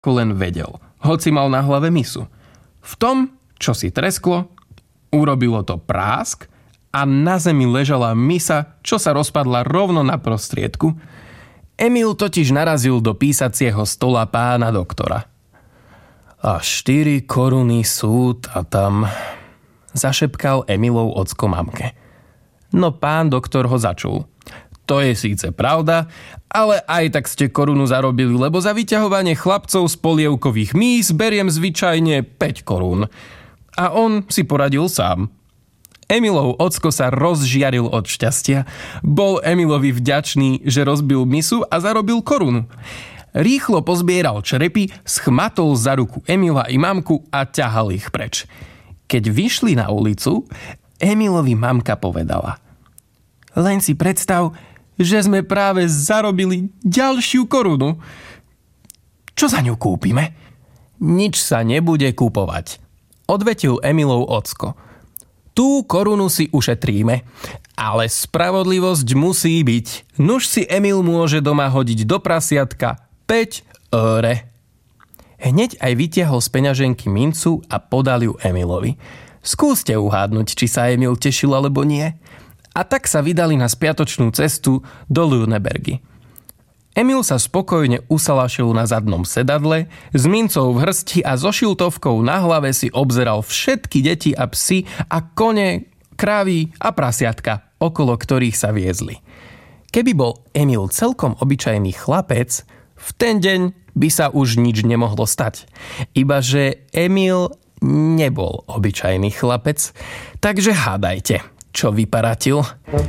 ako len vedel, hoci mal na hlave misu. V tom, čo si tresklo, urobilo to prásk a na zemi ležala misa, čo sa rozpadla rovno na prostriedku. Emil totiž narazil do písacieho stola pána doktora. A 4 koruny súd a tam... zašepkal Emilov ocko mamke. No pán doktor ho začul. To je síce pravda, ale aj tak ste korunu zarobili, lebo za vyťahovanie chlapcov z polievkových mís beriem zvyčajne 5 korún. A on si poradil sám. Emilov ocko sa rozžiaril od šťastia. Bol Emilovi vďačný, že rozbil misu a zarobil korunu. Rýchlo pozbieral črepy, schmatol za ruku Emila i mamku a ťahal ich preč. Keď vyšli na ulicu, Emilovi mamka povedala: Len si predstav, že sme práve zarobili ďalšiu korunu. Čo za ňu kúpime? Nič sa nebude kúpovať, odvetil Emilov ocko. Tú korunu si ušetríme, ale spravodlivosť musí byť. Nuž si Emil môže doma hodiť do prasiatka 5 eur. Hneď aj vytiahol z peňaženky mincu a podal ju Emilovi. Skúste uhádnuť, či sa Emil tešil alebo nie. A tak sa vydali na spiatočnú cestu do Lünebergy. Emil sa spokojne usalašil na zadnom sedadle, s mincou v hrsti a so šiltovkou na hlave si obzeral všetky deti a psy a kone, krávy a prasiatka, okolo ktorých sa viezli. Keby bol Emil celkom obyčajný chlapec, v ten deň by sa už nič nemohlo stať. Ibaže Emil nebol obyčajný chlapec, takže hádajte, čo vyparatil.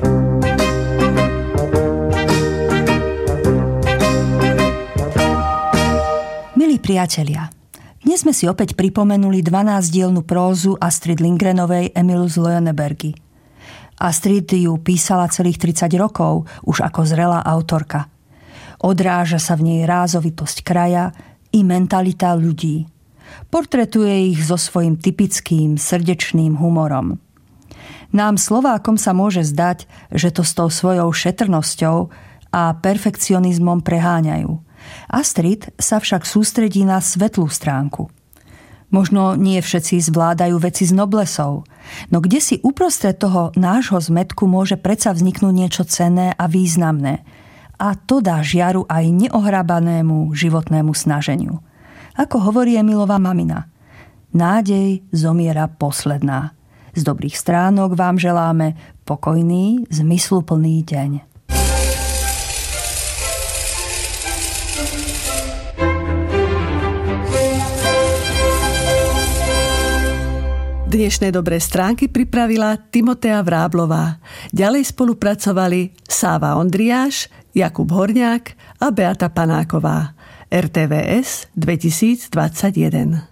Milí priatelia, dnes sme si opäť pripomenuli 12-dielnu prózu Astrid Lindgrenovej Emil z Lünebergy. Astrid ju písala celých 30 rokov, už ako zrelá autorka. Odráža sa v nej rázovitosť kraja i mentalita ľudí. Portretuje ich so svojím typickým srdečným humorom. Nám Slovákom sa môže zdať, že to s tou svojou šetrnosťou a perfekcionizmom preháňajú. Astrid sa však sústredí na svetlú stránku. Možno nie všetci zvládajú veci s noblesou, no kde si uprostred toho nášho zmätku môže predsa vzniknúť niečo cenné a významné. A to dá žiaru aj neohrabanému životnému snaženiu. Ako hovorí Emilova mamina, nádej zomiera posledná. Z dobrých stránok vám želáme pokojný, zmysluplný deň. Dnešné dobré stránky pripravila Timotea Vráblová. Ďalej spolupracovali Sáva Ondriáš, Jakub Horňák a Beata Panáková. RTVS 2021.